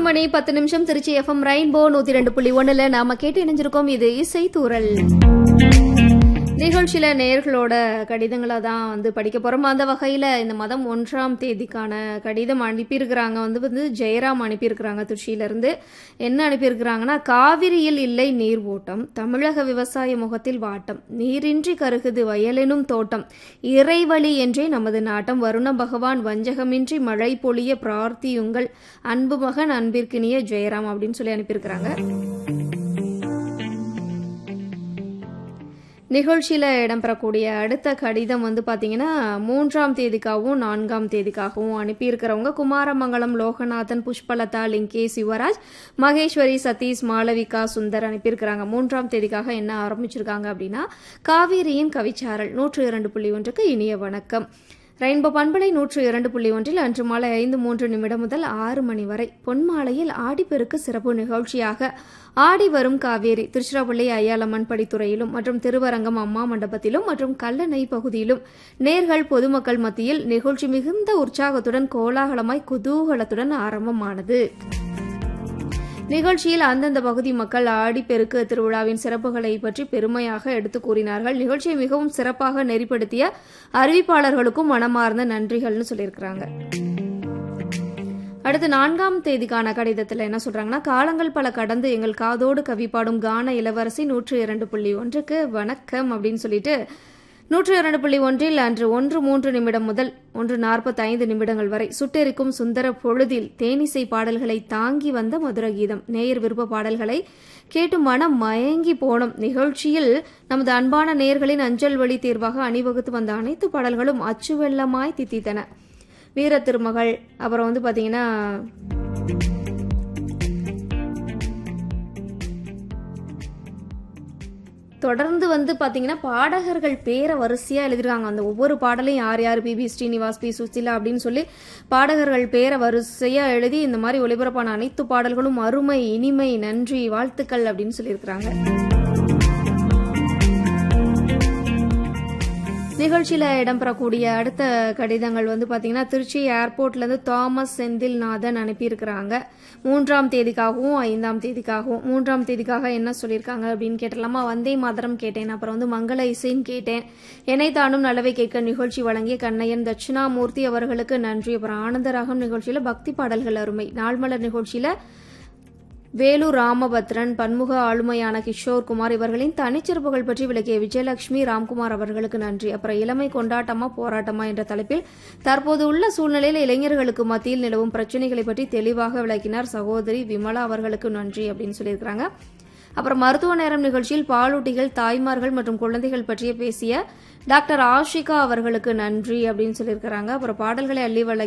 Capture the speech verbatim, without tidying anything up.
மணி பத்து நிமிஷம் Trichy FM rainbow நூத்தி ரெண்டு புள்ளி ஒண்ணுல நாம கேட்டு இணைஞ்சிருக்கோம். இது இசை தூரல் நிகழ்ச்சியில நேர்களோட கடிதங்களை தான் வந்து படிக்க போறோம். அந்த வகையில இந்த மாதம் ஒன்றாம் தேதிக்கான கடிதம் அனுப்பியிருக்கிறாங்க. வந்து வந்து ஜெயராம் அனுப்பியிருக்கிறாங்க திருச்சியில இருந்து. என்ன அனுப்பியிருக்கிறாங்கன்னா, காவிரியில் இல்லை நீர் ஓட்டம், தமிழக விவசாய முகத்தில் வாட்டம், நீரின்றி கருகுது வயலெனும் தோட்டம், இறைவழி என்றே நமது நாட்டம், வருண பகவான் வஞ்சகமின்றி மழை பொழிய பிரார்த்தியுங்கள், அன்பு மகன் அன்பிற்கினிய ஜெயராம் அப்படின்னு சொல்லி அனுப்பியிருக்கிறாங்க. நிகழ்ச்சியில இடம்பெறக்கூடிய அடுத்த கடிதம் வந்து பாத்தீங்கன்னா மூன்றாம் தேதிக்காகவும் நான்காம் தேதிக்காகவும் அனுப்பியிருக்கிறவங்க குமாரமங்கலம் லோகநாதன், புஷ்பலதா, லிங்கேஷ், யுவராஜ், மகேஸ்வரி, சதீஷ், மாளவிகா, சுந்தர் அனுப்பியிருக்கிறாங்க. மூன்றாம் தேதிக்காக என்ன ஆரம்பிச்சிருக்காங்க அப்படின்னா, காவேரியின் கவிச்சாரல் நூற்று இரண்டு புள்ளி ஒன்றுக்கு இனிய வணக்கம். ரெயின்போ பண்பலை நூற்று இரண்டு புள்ளி ஒன்றில் அன்று மாலை ஐந்து மூன்று நிமிடம் முதல் ஆறு மணி வரை பொன்மாலையில் ஆடிப்பெருக்கு சிறப்பு நிகழ்ச்சியாக ஆடி வரும் காவேரி திருச்சிராப்பள்ளி ஐயாளம்மன் படித்துறையிலும் மற்றும் திருவரங்கம் அம்மா மண்டபத்திலும் மற்றும் கல்லணை பகுதியிலும் நேர்கள் பொதுமக்கள் மத்தியில் நிகழ்ச்சி மிகுந்த உற்சாகத்துடன் கோலாகலமாய் குதூகலத்துடன் ஆரம்பமானது. நிகழ்ச்சியில் அந்தந்த பகுதி மக்கள் ஆடிப்பெருக்கு திருவிழாவின் சிறப்புகளை பற்றி பெருமையாக எடுத்து கூறினார்கள். நிகழ்ச்சியை மிகவும் சிறப்பாக நெறிப்படுத்திய அறிவிப்பாளர்களுக்கும் மனமார்ந்த நன்றிகள்னு சொல்லியிருக்கிறாங்க. அடுத்து நான்காம் தேதிக்கான கடிதத்தில் என்ன சொல்றாங்கன்னா, காலங்கள் பல கடந்து எங்கள் காதோடு கவி பாடும் கான இளவரசி நூற்று இரண்டு புள்ளி ஒன்றுக்கு வணக்கம் அப்படின்னு சொல்லிட்டு நூற்று இரண்டு புள்ளி ஒன்றில் அன்று ஒன்று மூன்று நிமிடம் முதல் ஒன்று நாற்பத்தி ஐந்து நிமிடங்கள் வரை சுட்டெரிக்கும் சுந்தர பொழுதில் தேனிசை பாடல்களை தாங்கி வந்த மதுர கீதம், நேயர் விருப்ப பாடல்களை கேட்டு மனம் மயங்கி போனோம். நிகழ்ச்சியில் நமது அன்பான நேயர்களின் அஞ்சல் வழி தேர்வாக அணிவகுத்து வந்த அனைத்து பாடல்களும் அச்சுவெள்ளமாய் தித்தித்தன. வீர திருமகள், அப்புறம் வந்து பாத்தீங்கன்னா தொடர்ந்து வந்து பாத்தீங்கன்னா பாடகர்கள் பேரை வரிசையா எழுதிருக்காங்க. அந்த ஒவ்வொரு பாடலையும் யார் யார், B B Srinivas, B Susheela அப்படின்னு சொல்லி பாடகர்கள் பேரை வரிசையா எழுதி இந்த மாதிரி ஒளிபரப்பான அனைத்து பாடல்களும் அருமை, இனிமை, நன்றி, வாழ்த்துக்கள் அப்படின்னு சொல்லியிருக்கிறாங்க. நிகழ்ச்சியில இடம்பெறக்கூடிய அடுத்த கடிதங்கள் வந்து பாத்தீங்கன்னா, திருச்சி ஏர்போர்ட்ல இருந்து தாமஸ் செந்தில்நாதன் அனுப்பியிருக்கிறாங்க. மூன்றாம் தேதிக்காகவும் ஐந்தாம் தேதிக்காகவும். மூன்றாம் தேதிக்காக என்ன சொல்லியிருக்காங்க அப்படின்னு கேட்டலாமா, வந்தே மாதரம் கேட்டேன், அப்புறம் வந்து மங்கள இசைன்னு கேட்டேன், என்னை தானும் நல்லவை கேட்க நிகழ்ச்சி வழங்கிய கண்ணையன் தட்சிணாமூர்த்தி அவர்களுக்கு நன்றி, அப்புறம் ஆனந்தராகம் நிகழ்ச்சியில பக்தி பாடல்கள் அருமை, நாள்மலர் நிகழ்ச்சியில வேலூர் ராமபத்ரன், பன்முக ஆளுமையான கிஷோர் குமார் இவர்களின் தனிச்சிறப்புகள் பற்றி விளக்கிய விஜயலட்சுமி ராம்குமார் அவர்களுக்கு நன்றி, அப்புறம் இளமை கொண்டாட்டமா போராட்டமா என்ற தலைப்பில் தற்போது உள்ள சூழ்நிலையில் இளைஞர்களுக்கு மத்தியில் நிலவும் பிரச்சனைகளை பற்றி தெளிவாக விளக்கினார் சகோதரி விமலா அவர்களுக்கு நன்றி அப்படின்னு சொல்லியிருக்கிறாங்க. அப்புறம் மருத்துவ நேரம் நிகழ்ச்சியில் பாலூட்டிகள், தாய்மார்கள் மற்றும் குழந்தைகள் பற்றிய பேசிய டாக்டர் ஆஷிகா அவர்களுக்கு நன்றி அப்படின்னு சொல்லியிருக்கிறாங்க. அப்புறம் பாடல்களை அள்ளி வழங்கி